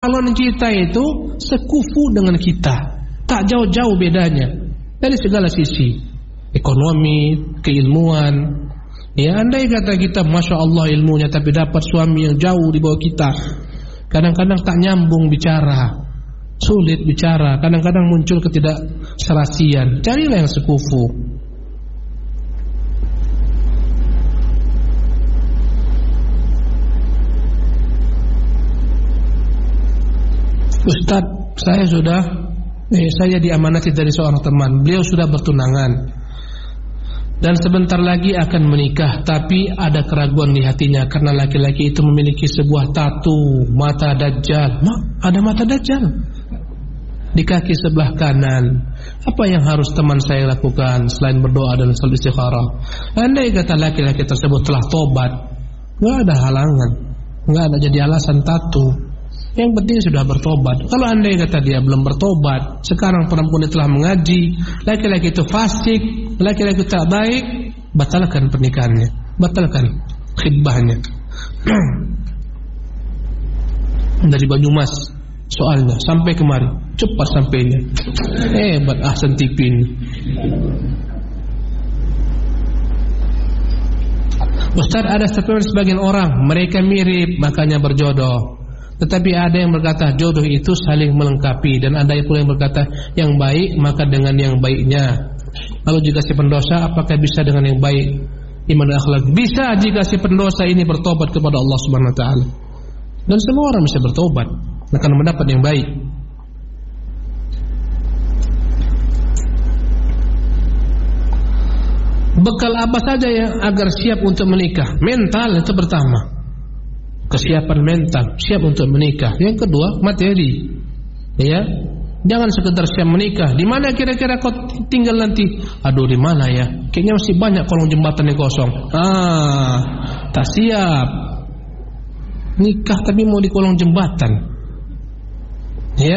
calon kita itu sekufu dengan kita, tak jauh-jauh bedanya dari segala sisi, ekonomi, keilmuan. Ya, andai kata kita Masya Allah ilmunya tapi dapat suami yang jauh di bawah kita, kadang-kadang tak nyambung bicara, sulit bicara, kadang-kadang muncul ketidakserasian. Carilah yang sekufu. Ustaz, saya diamanati dari seorang teman. Beliau sudah bertunangan dan sebentar lagi akan menikah, tapi ada keraguan di hatinya karena laki-laki itu memiliki sebuah tatu mata Dajjal. Ada mata Dajjal di kaki sebelah kanan. Apa yang harus teman saya lakukan selain berdoa dan salat istikharah? Andai kata laki-laki tersebut telah tobat, nggak ada halangan, nggak ada jadi alasan tatu. Yang penting sudah bertobat. Kalau andai kata dia belum bertobat, sekarang perempuan itu telah mengaji, laki-laki itu fasik, laki-laki itu tak baik, batalkan pernikahannya, batalkan khidbahnya. Dari Banyumas soalnya sampai kemari, cepat sampainya. Hebat Ahsan TV ini. Ustaz, ada sebagian orang mereka mirip makanya berjodoh. Tetapi ada yang berkata jodoh itu saling melengkapi, dan ada pula yang berkata yang baik maka dengan yang baiknya. Lalu jika si pendosa, apakah bisa dengan yang baik iman dan akhlak? Bisa jika si pendosa ini bertobat kepada Allah Subhanahu wa taala. Dan semua orang bisa bertobat akan mendapat yang baik. Bekal apa saja yang agar siap untuk menikah? Mental itu pertama, kesiapan mental, siap untuk menikah. Yang kedua, materi. Ya, jangan sekedar siap menikah. Di mana kira-kira kau tinggal nanti? Aduh, di mana ya? Kayaknya masih banyak kolong jembatan yang kosong. Tak siap. Nikah tapi mau di kolong jembatan. Ya.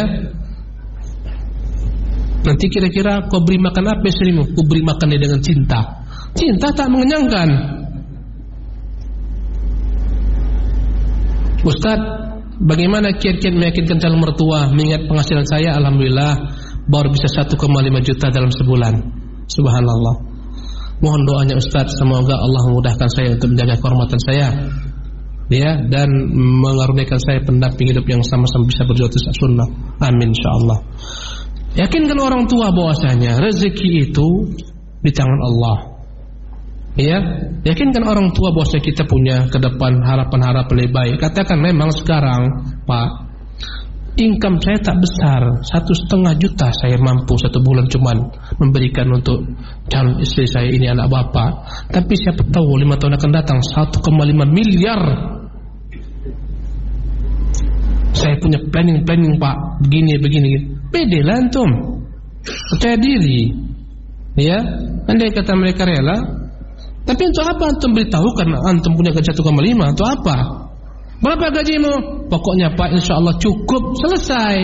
Nanti kira-kira kau beri makan apa istrimu? Kau beri makan dia dengan cinta. Cinta tak mengenyangkan. Ustaz, bagaimana kiat-kiat meyakinkan calon mertua? Mengingat penghasilan saya alhamdulillah baru bisa 1,5 juta dalam sebulan. Subhanallah. Mohon doanya Ustaz, semoga Allah memudahkan saya untuk menjaga kehormatan saya, ya, dan mengaruniakan saya pendamping hidup yang sama-sama bisa berjuang atas sunnah. Amin insyaallah. Yakinkan orang tua bahwasanya rezeki itu di tangan Allah. Ya, yakinkan orang tua bahwa kita punya ke depan harapan-harapan lebih baik. Katakan memang sekarang Pak, income saya tak besar, 1,5 juta saya mampu satu bulan cuman memberikan untuk calon istri saya ini, anak bapak. Tapi siapa tahu 5 tahun akan datang 1,5 miliar. Saya punya planning Pak, begini. Pedelah antum, percaya diri. Ya, andai kata mereka rela. Tapi untuk apa antum beritahu karena antum punya gaji 1,5? Untuk apa? Berapa gajimu? Pokoknya Pak, insya Allah cukup, selesai.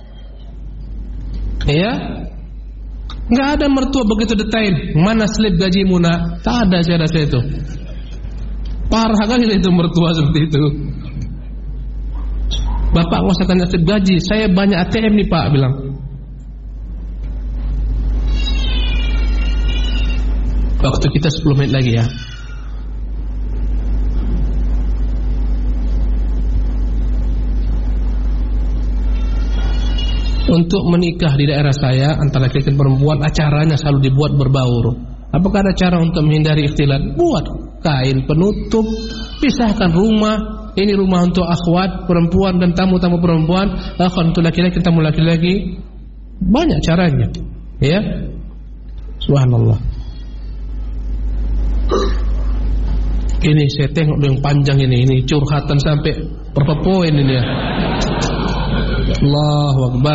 Ya, nggak ada mertua begitu detail. Mana slip gajimu nak? Tak ada, saya rasa itu. Parah kali itu mertua seperti itu. Bapak nggak usah tanya slip gaji, saya banyak ATM nih Pak, bilang. Waktu kita 10 menit lagi ya. Untuk menikah di daerah saya antara laki dan perempuan, acaranya selalu dibuat berbaur. Apakah ada cara untuk menghindari ikhtilat? Buat kain penutup, pisahkan rumah. Ini rumah untuk akhwat perempuan dan tamu-tamu perempuan, akhwat untuk laki-laki, tamu laki-laki. Banyak caranya. Ya. Subhanallah. Ini saya tengok yang panjang ini curhatan sampai berapa poin ini ya. Allahu Akbar.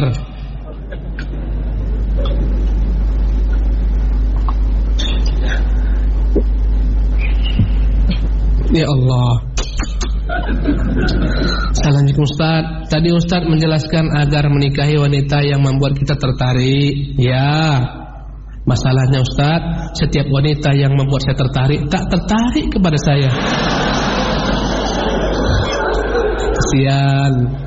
Ya Allah. Assalamualaikum Ustaz. Tadi Ustaz menjelaskan agar menikahi wanita yang membuat kita tertarik. Ya. Masalahnya Ustaz, setiap wanita yang membuat saya tertarik tak tertarik kepada saya. Kasihan.